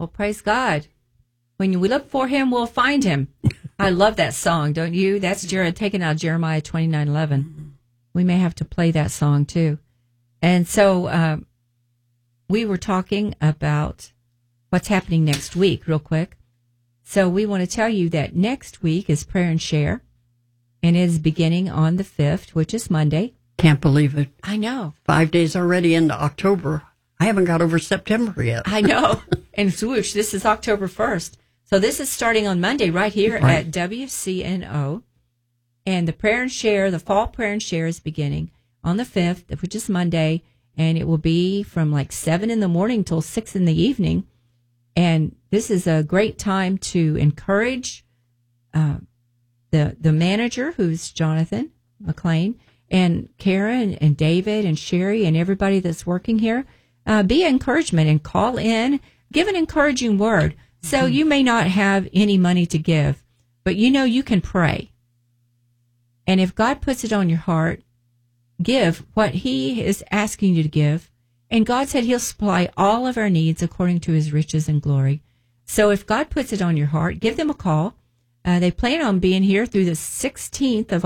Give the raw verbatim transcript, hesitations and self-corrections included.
Well, praise God. When we look for him, we'll find him. I love that song, don't you? That's Jer- taken out of Jeremiah twenty-nine eleven. We may have to play that song, too. And so uh, we were talking about what's happening next week, real quick. So we want to tell you that next week is Prayer and Share, and it is beginning on the fifth, which is Monday. Can't believe it. I know. Five days already into October. I haven't got over September yet. I know. And swoosh, this is October first. So this is starting on Monday right here right. at W C N O. And the Prayer and Share, the Fall Prayer and Share is beginning on the fifth, which is Monday. And it will be from like seven in the morning till six in the evening. And this is a great time to encourage uh, the the manager, who's Jonathan McLean, and Karen and David and Sherry and everybody that's working here. Uh, be an encouragement and call in, give an encouraging word. So mm-hmm. you may not have any money to give, but you know you can pray. And if God puts it on your heart, give what he is asking you to give. And God said he'll supply all of our needs according to his riches and glory. So if God puts it on your heart, give them a call. Uh, they plan on being here through the sixteenth of